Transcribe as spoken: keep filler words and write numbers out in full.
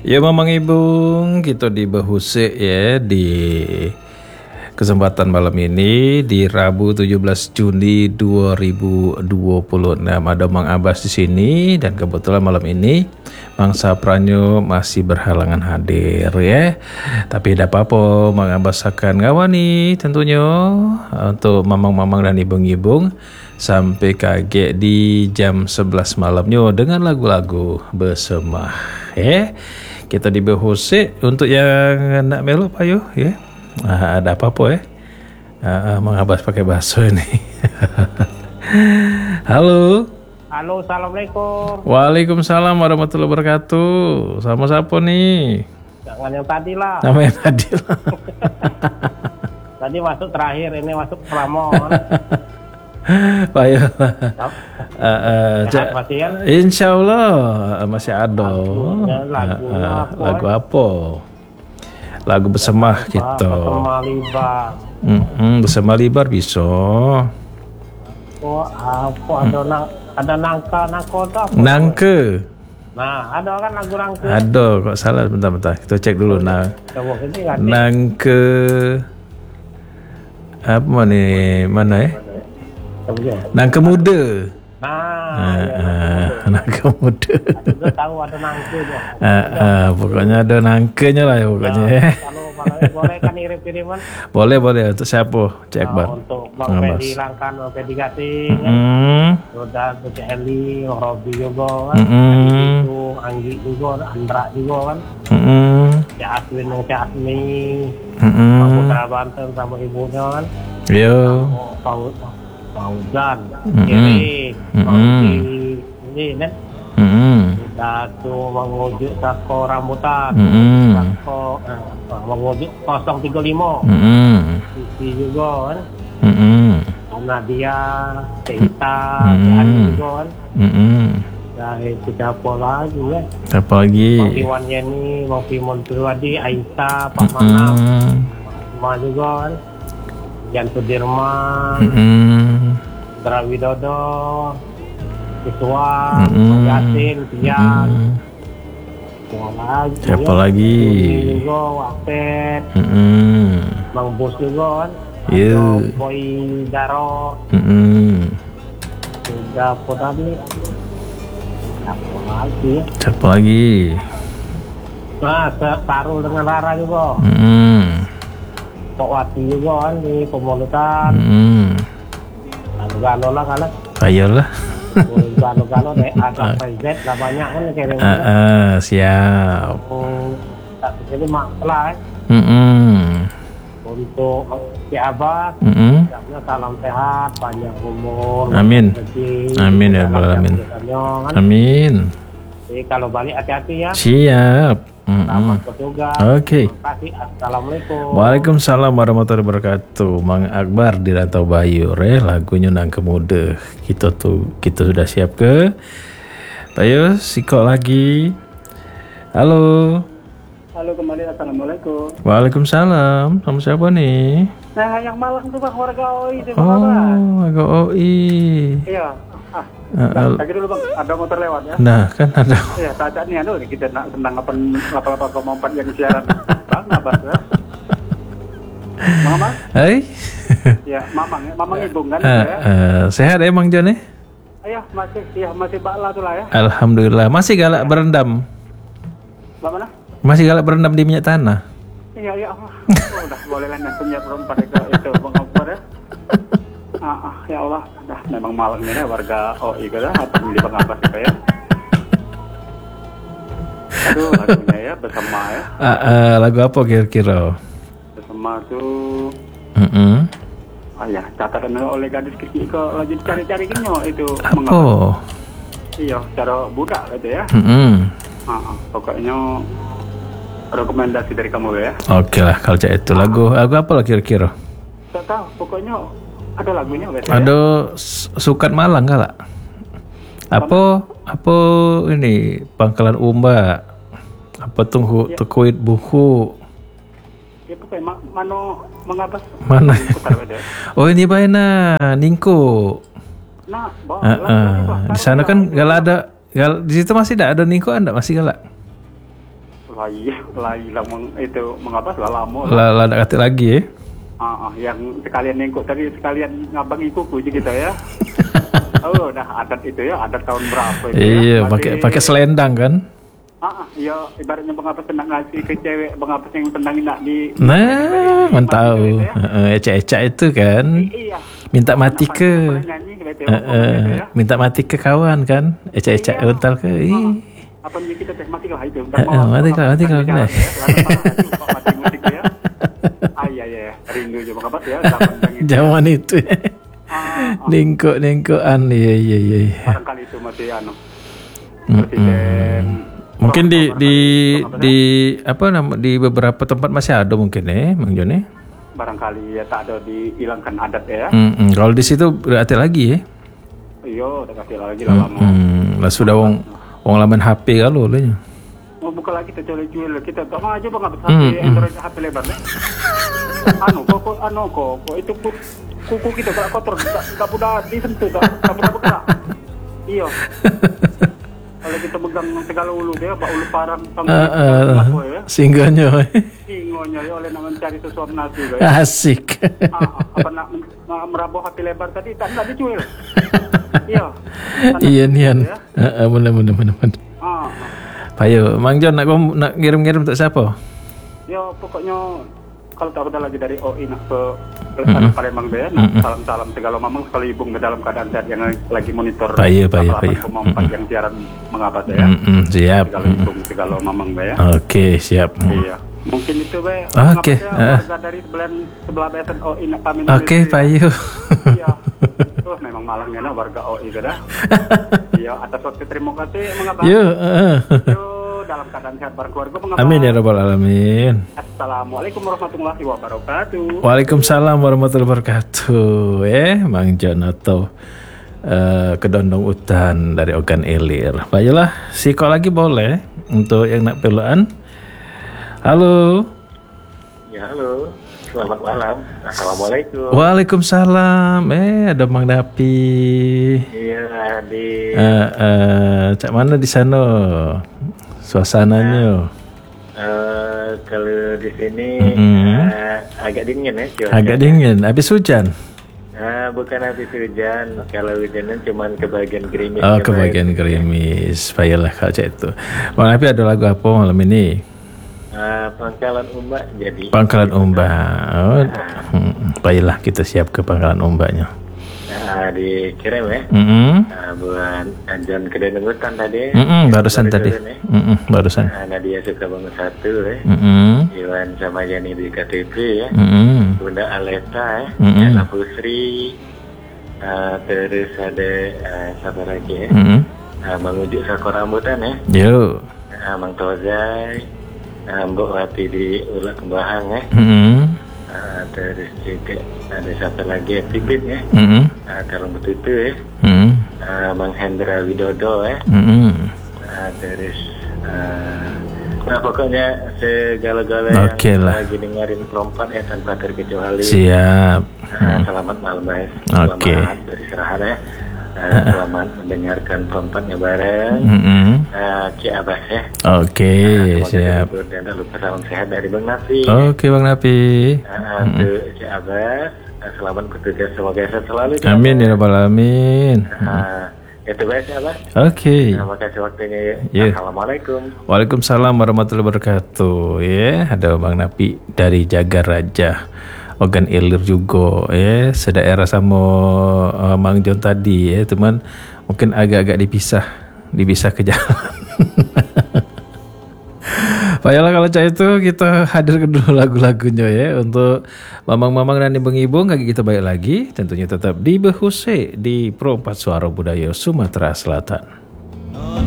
Ya Mamang Ibung, kita di Bahuse ya di kesempatan malam ini di Rabu tujuh belas Juni dua ribu dua puluh enam. Ada Mang Abbas di sini dan kebetulan malam ini Mang Sapranyo masih berhalangan hadir ya. Tapi tidak apa-apa, Mang Abbas akan ngawani tentunya untuk mamang-mamang dan ibung-ibung sampai kaget di jam sebelas malamnya dengan lagu-lagu bersama ya. Kita di Bahuse untuk yang nak melo payo ya. Ah, ada apa-apa ya? Ah, Mang Abbas pakai bahasa ini. Halo. Halo, assalamualaikum. Waalaikumsalam warahmatullahi wabarakatuh. Sama siapa nih? Jangan yang tadi lah. Namanya tadi lah. Tadi masuk terakhir, ini masuk Ramon. Payah. Uh, uh, Sehat masih kan? Insya Allah masih ada. Lagu, uh, uh, apa, lagu apa? Lagu bersama kita. Bersama Libar. Mm-mm, bersama Libar bisa. Oh, apa ada mm. nang, ada nangka nakoda. Nangke. Nah, ada kan lagu nangke. Ada, kok salah bentar-bentar. Kita cek dulu. Nah, nangke apa nih? Mana ya? Nangke muda. Nah, uh, ya, uh, nangke muda. Juga tahu ada nangke dia. Uh, uh, pokoknya ada nangkenya lah ya pokoknya. Nah, kalau kalau boleh kan kirim-kiriman. Boleh boleh untuk siapa? Cek Bang. Nah, untuk Bang Pedi Langkan, Bang Pedi Gasing, mm. dan Coach Eli, Robi juga kan, mm-hmm. itu Anggi juga, Andra juga kan, mm-hmm. Cak Aswin dan Cak Asmi, mm-hmm. Pak Putra Banten sama ibunya kan, yo, Paul Fauzan, mm-hmm. Kiri, mm-hmm. ini kan. Mm-hmm. Datu mengujuk Sako Rambutan, mm-hmm. Sako eh, mengujuk nol tiga lima, mm-hmm. Sisi juga kan, mm-hmm. Nadia, Teita, mm-hmm. Ani juga kan, mm-hmm. nah itu siapa lagi ya? Siapa lagi? Bang Iwan Yeni, Bang Fimon Purwadi, Aisyah, Pak Manam, mm-hmm. Ma juga kan, Jan Sudirman, mm-hmm. Indra Widodo, Iswa, mm-hmm. Yasin, Tian, mm-hmm. siapa lagi? Siapa ya? lagi? Juga, Wapet, mm-hmm. Bang Bos juga kan, yeah. Boy Daro, mm-hmm. juga apa tadi? Siapa lagi ya? Siapa lagi? Nah, Tarul dengan Rara juga, mm-hmm. Pok Wati juga kan di komunitas, mm-hmm. Gano lah kan, ayolah. Gano-gano deh, ada P Z lah banyak kan kirim. Uh, uh, siap. Hmm, tak jadi masalah. Mm-mm. Untuk si Abah, Mm-mm. salam sehat, panjang umur. Amin. Rezeki, Amin ya Rabbal alamin. Kan? Amin. Jadi kalau balik hati-hati ya. Siap. Selamat bertugas. Oke. Terima kasih. Assalamualaikum. Waalaikumsalam warahmatullahi wabarakatuh. Mang Akbar di Rantau Bayur ya, lagunya Nangke Muda. Kita tuh kita sudah siap ke. Ayo sikok lagi. Halo. Halo kembali, assalamualaikum. Waalaikumsalam. Sama siapa nih? Nah, yang malang tuh bang warga O I itu bang. Oh, warga O I. Iya. Ah, uh, lagi dulu bang, ada motor lewat ya. Nah, kan ada. Iya, saat ini anu kita nak tentang apa apa koma empat yang siaran. Bang, apa ya? Mama? Hai. Ya, mamang ya, mamang ibung kan uh, ya. Uh, sehat emang Jon ya? Iya, masih iya masih bakla tuh lah ya. Alhamdulillah. Masih galak berendam. Bagaimana? Masih galak berendam di minyak tanah. Iya, iya. Oh, udah boleh lah punya perempuan itu itu Bang Akbar ya. Ah, ah, ya Allah, dah memang malam ini ya, warga O I kan apa di Bang Akbar juga ya. Aduh, lagunya ya bersama ya. Uh, uh, lagu apa kira-kira? Bersama tuh. Mm-hmm. Ah ya, catatan oleh gadis kecil kok lagi cari-cari kinyo itu. Apa? Mengapa? Iya, cara budak gitu ya. Mm-hmm. Ah, ah, pokoknya rekomendasi dari kamu ya. Oke lah, kalau cak itu lagu lagu apa lah kira-kira? Tidak tahu, pokoknya ada lagunya biasanya. Ada Sukat Malang gak lah? Apa apa ini Pangkalan Umba? Apa tunggu ya. Tukuit buku? Ya pokoknya ma mano mengapa? Mana? Oh ini baina Ningko. Nah, bawa, uh, uh. Di sana kan galak ada, gal di situ masih tidak ada Ningko, anda masih galak? Lagi, lagi lama itu mengapa lah lama. Lah lah nak kata lagi ya. Ah, ah, yang sekalian nengkok tadi sekalian ngabang ikuku aja gitu ya. Oh, dah adat itu ya, adat tahun berapa itu Iya, ya. pakai Masih- pakai selendang kan. Ah, ah, ya ibaratnya bang apa senang ngasih ke cewek, bang apa yang tendangin nak di. Nah, mantau. Gitu ya. Heeh, ecak-ecak itu kan. Iya. Minta mati Anak ke. pernah nyanyi gitu ya, Eh, ngomong eh, gitu ya. minta mati ke kawan kan. Ecak-ecak Iya. untal ke. Ih. Apa yang kita teh mati lah itu. Eh, eh, mati lah, mati lah, mati lah. Mati musik ya. Ah iya iya, rindu juga bang apa ya. Zaman yang itu. Zaman itu. Ah, ah. Ningkok ningkokan iya iya iya. Barangkali itu masih anu. Mm-mm. Presiden. Mungkin di Barangkali di itu, bang apa di apa nama di beberapa tempat masih ada mungkin ya, Bang Jon ya. barangkali ya tak ada dihilangkan adat ya. Mm-mm. Kalau di situ berarti lagi ya. Iya, udah kasih lagi lah lama. Hmm, lah sudah wong wong laman H P kalau lah. Mau buka lagi kita cuil-cuil kita tak mau aja bang apa H P Hmm, hmm. Android H P lebar deh. Anu kok kok anu kok kok itu ku- kuku kita tak kotor tak tak mudah disentuh tak tak mudah bergerak. Iya. Kalau kita pegang segala ulu dia, bak ulu parang sama Ah, ah, apa ya. singgahnya Singonya ya oleh nak mencari sesuatu nasi ya. asik. Ah, ah, apa nak men- nak merabuh H P lebar tadi tak nak dicuil. Iya. Iya nian. Ya. Heeh, benar benar benar benar. Ah, ah. Payo, Mang Jon nak kom- nak ngirim-ngirim untuk siapa? Ya pokoknya kalau tak ada lagi dari O I nak ke mm Palembang deh, nah, salam-salam segala mamang sekali ibung ke dalam keadaan sehat yang lagi monitor Payo, payo, payo. delapan koma empat yang siaran mengabad ya. Mm-mm, siap. Segala ibung segala mamang deh ya. Oke, siap. Iya. Mungkin itu be. Oke, mengapa ah. ya, warga dari sebelah sebelah B S N O I nak kami. Oke, Payo. Iya. Oh, memang malangnya nah, warga O I kada. Iya, atas waktu terima kasih mengabad. Yo, heeh. Yo, dalam keadaan sehat berkeluarga mengabad. Amin ya rabbal alamin. Assalamualaikum warahmatullahi wabarakatuh. Waalaikumsalam warahmatullahi wabarakatuh. Eh, Mang Jon atau eh, kedondong utan dari Ogan Ilir. Baiklah, siko lagi boleh untuk yang nak peluan. Halo. Ya halo, selamat malam. Assalamualaikum. Waalaikumsalam. Eh, ada Mang Dapi. Iya di Eh, eh, cak mana di sana? Suasananya. eh, kalau di sini Mm-mm. eh, agak dingin ya cuaca. Agak dingin. Habis hujan. Eh, bukan habis hujan. Kalau hujannya cuma ke bagian gerimis. Oh, ya, ke Pak. bagian gerimis. Baiklah kalau cak itu. Bang Dapi ada lagu apa malam ini? Eh, Pangkalan Umbak jadi. Pangkalan Ombak. Oh, hmm, baiklah kita siap ke Pangkalan Ombaknya. Nah, dikirim ya. Mm-mm. Nah, buat John Kedenengutan tadi. Mm-mm, barusan Baru tadi. turun ya. Mm-mm, barusan. Nah, Nadia suka banget satu ya. Mm-mm. Iwan sama Yani di K T P ya. Mm-mm. Bunda Aleta ya, Mm-mm. Ella Pusri, uh, terus ada uh, siapa lagi ya, Mm-mm. uh, Mang Ujuk Sakura Rambutan ya, Yo. uh, Mang Tozai, uh, Mbok Wati di Ulak Kembahang ya, Mm-mm. uh, terus juga ada siapa lagi ya, Pipit ya, Mm-mm. uh, kalau betul itu ya, Mm-mm. uh, Mang Hendra Widodo ya, Mm-mm. uh, terus uh, nah pokoknya segala-gala Oke yang lah. lagi dengerin perempuan ya tanpa terkecuali. Siap. Nah, selamat malam guys. Oke. Selamat beristirahat ya. Nah, selamat mendengarkan perempuannya bareng. Mm-mm. Uh, Ci Abbas ya. Oke, Semoga siap. terhibur dan tak lupa salam sehat dari Bang Nafi. Oke, Bang Napi. Uh, tuh Ci Abbas. Uh, selamat bertugas semoga sehat selalu. Ci Amin ya Abbas. rabbal alamin. Uh, itu baik Ci Abbas. Oke. Terima kasih waktunya. Ya. Yeah. Assalamualaikum. Waalaikumsalam warahmatullahi wabarakatuh. Ya, ada Bang Napi dari Jagaraja. Ogan Ilir juga ya, sedaerah sama uh, Mang Jon tadi ya, teman mungkin agak-agak dipisah, dipisah ke jalan. Baiklah kalau cah itu kita hadir dulu lagu-lagunya ya untuk mamang-mamang dan ibung-ibung kaki kita balik lagi tentunya tetap di Behuse di Pro empat Suara Budaya Sumatera Selatan.